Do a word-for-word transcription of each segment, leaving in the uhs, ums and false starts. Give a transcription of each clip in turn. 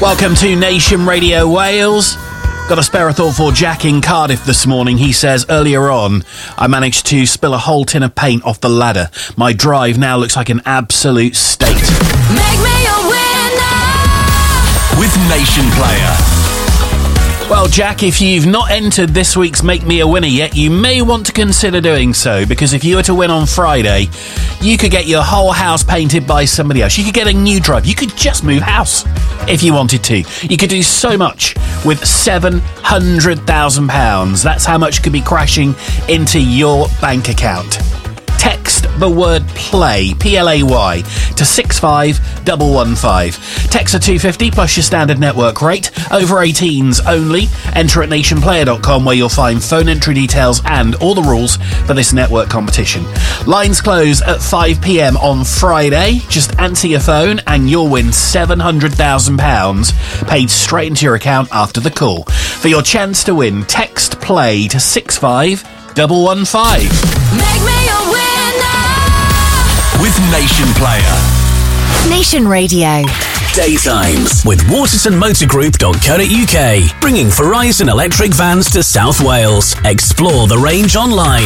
Welcome to Nation Radio Wales. Got a spare a thought for Jack in Cardiff this morning. He says, earlier on, I managed to spill a whole tin of paint off the ladder. My drive now looks like an absolute state. Make me a winner with Nation Player. Well, Jack, if you've not entered this week's Make Me a Winner yet, you may want to consider doing so, because if you were to win on Friday, you could get your whole house painted by somebody else. You could get a new drive. You could just move house if you wanted to. You could do so much with seven hundred thousand pounds. That's how much could be crashing into your bank account. Text the word play, P L A Y, to six five one one five. Text a two fifty plus your standard network rate. Over eighteens only. Enter at nation player dot com, where you'll find phone entry details and all the rules for this network competition. Lines close at five p.m. on Friday. Just answer your phone and you'll win seven hundred thousand pounds paid straight into your account after the call. For your chance to win, text play to six five one one five. Make me a winner with Nation Player. Nation Radio. Daytimes with waterton motor group dot co dot uk. Bringing Verizon electric vans to South Wales. Explore the range online.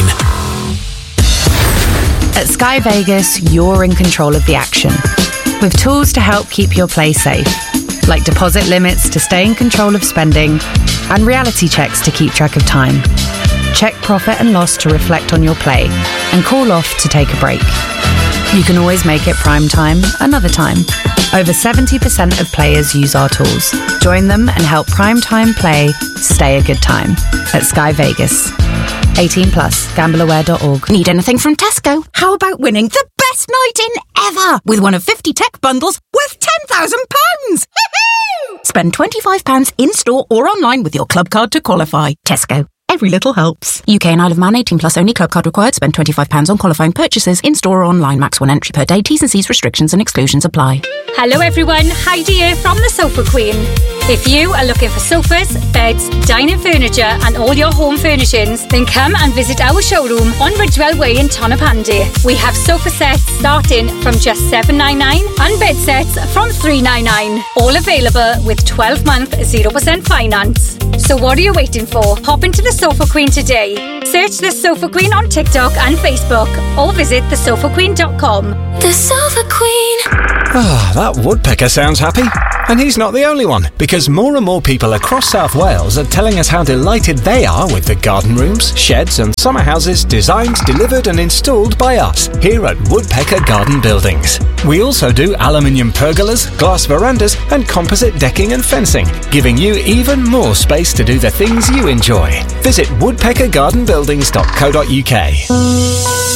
At Sky Vegas, you're in control of the action. With tools to help keep your play safe. Like deposit limits to stay in control of spending. And reality checks to keep track of time. Check profit and loss to reflect on your play. And call off to take a break. You can always make it prime time another time. Over seventy percent of players use our tools. Join them and help prime time play stay a good time at Sky Vegas. eighteen plus, gamble aware dot org. Need anything from Tesco? How about winning the best night in ever with one of fifty tech bundles worth ten thousand pounds? Spend twenty-five pounds in-store or online with your club card to qualify. Tesco. Every little helps. U K and Isle of Man, eighteen plus only. Club card required. Spend twenty-five pounds on qualifying purchases in-store or online. Max one entry per day. T's and C's, restrictions and exclusions apply. Hello everyone, Heidi here from the Sofa Queen. If you are looking for sofas, beds, dining furniture and all your home furnishings, then come and visit our showroom on Ridgewell Way in Tonopandi. We have sofa sets starting from just seven ninety-nine and bed sets from three ninety-nine. All available with twelve month zero percent finance. So what are you waiting for? Hop into the Sofa Queen today. Search the Sofa Queen on TikTok and Facebook or visit the sofa queen dot com. The Sofa Queen. Ah, that woodpecker sounds happy. And he's not the only one, because more and more people across South Wales are telling us how delighted they are with the garden rooms, sheds and summer houses designed, delivered and installed by us here at Woodpecker Garden Buildings. We also do aluminium pergolas, glass verandas and composite decking and fencing, giving you even more space to do the things you enjoy. Visit woodpecker garden buildings dot co dot uk.